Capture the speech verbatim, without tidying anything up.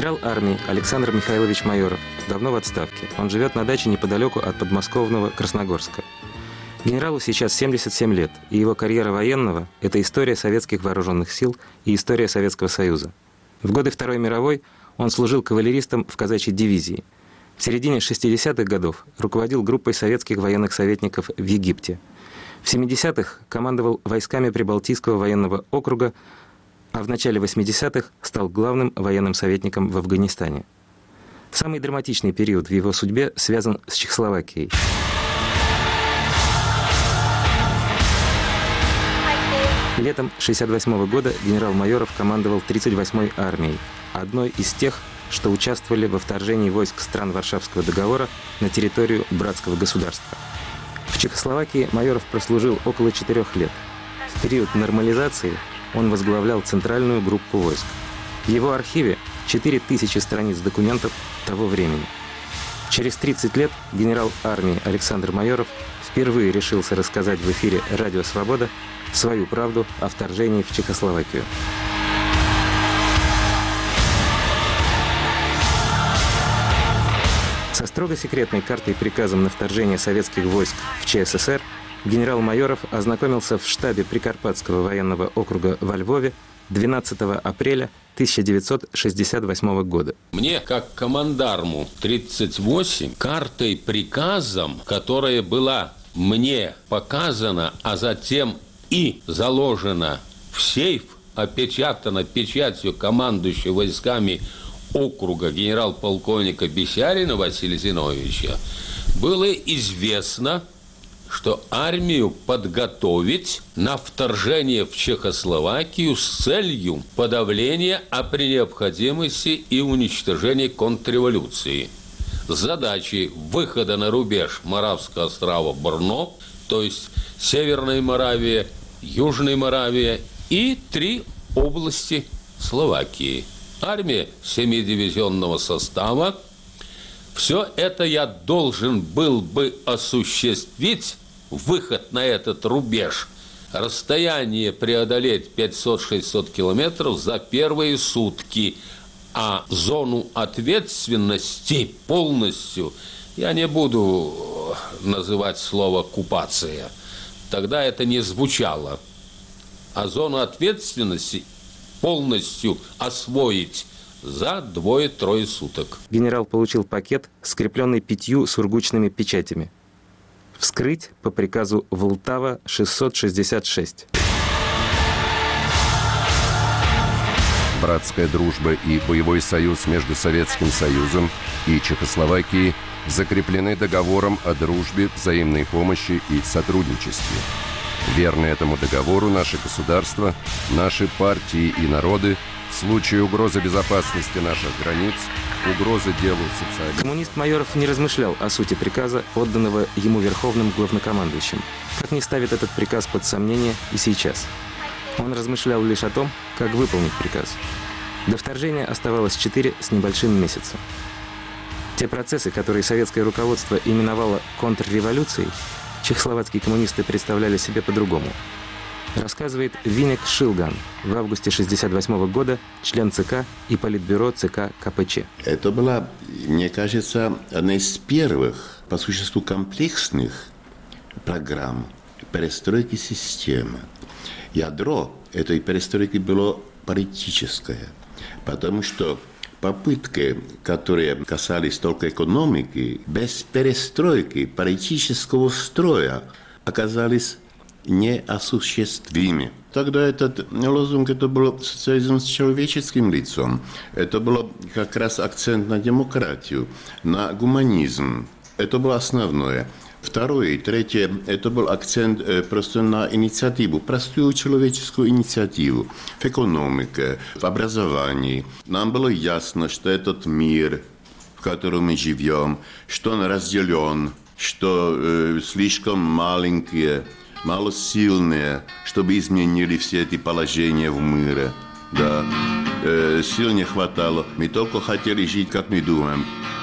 Генерал армии Александр Михайлович Майоров давно в отставке. Он живет на даче неподалеку от подмосковного Красногорска. Генералу сейчас семьдесят семь лет, и его карьера военного – это история советских вооруженных сил и история Советского Союза. В годы Второй мировой он служил кавалеристом в казачьей дивизии. В середине шестидесятых годов руководил группой советских военных советников в Египте. В семидесятых командовал войсками Прибалтийского военного округа, а в начале восьмидесятых стал главным военным советником в Афганистане. Самый драматичный период в его судьбе связан с Чехословакией. Летом шестьдесят восьмого года генерал Майоров командовал тридцать восьмой армией, одной из тех, что участвовали во вторжении войск стран Варшавского договора на территорию братского государства. В Чехословакии Майоров прослужил около четырех лет. В период нормализации он возглавлял центральную группу войск. В его архиве четыре тысячи страниц документов того времени. Через тридцать лет генерал армии Александр Майоров впервые решился рассказать в эфире «Радио Свобода» свою правду о вторжении в Чехословакию. Со строго секретной картой и приказом на вторжение советских войск в ЧССР генерал Майоров ознакомился в штабе Прикарпатского военного округа во Львове двенадцатого апреля тысяча девятьсот шестьдесят восьмого года. Мне, как командарму тридцать восемь, картой приказом, которая была мне показана, а затем и заложена в сейф, опечатана печатью командующего войсками округа генерал-полковника Бесярина Василия Зиновьевича, было известно, что армию подготовить на вторжение в Чехословакию с целью подавления, а при необходимости и уничтожения контрреволюции. С задачей выхода на рубеж Моравского острова Брно, то есть Северная Моравия, Южная Моравия и три области Словакии. Армия семидивизионного состава. Все это я должен был бы осуществить, выход на этот рубеж, расстояние преодолеть пятьсот-шестьсот километров за первые сутки, а зону ответственности полностью я не буду называть слово «оккупация». Тогда это не звучало. А зону ответственности полностью освоить за двое-трое суток. Генерал получил пакет, скрепленный пятью сургучными печатями. Вскрыть по приказу Влтава шестьсот шестьдесят шесть. Братская дружба и боевой союз между Советским Союзом и Чехословакией закреплены договором о дружбе, взаимной помощи и сотрудничестве. Верны этому договору наши государства, наши партии и народы в случае угрозы безопасности наших границ, угрозы делу социализма. Коммунист Майоров не размышлял о сути приказа, отданного ему верховным главнокомандующим. Как не ставит этот приказ под сомнение и сейчас. Он размышлял лишь о том, как выполнить приказ. До вторжения оставалось четыре с небольшим месяца. Те процессы, которые советское руководство именовало контрреволюцией, чехословацкие коммунисты представляли себе по-другому. Рассказывает Винек Шилган, в августе шестьдесят восьмого года член ЦК и политбюро ЦК КПЧ. Это была, мне кажется, одна из первых, по существу, комплексных программ перестройки системы. Ядро этой перестройки было политическое, потому что попытки, которые касались только экономики, без перестройки политического строя оказались неосуществимы. Тогда этот лозунг, это был социализм с человеческим лицом. Это был как раз акцент на демократию, на гуманизм. Это было основное. Второе и третье, это был акцент просто на инициативу, простую человеческую инициативу в экономике, в образовании. Нам было ясно, что этот мир, в котором мы живем, что он разделен, что э, слишком маленькие, малосильные, чтобы изменили все эти положения в мире. Да. Э, сил не хватало, мы только хотели жить, как мы думаем.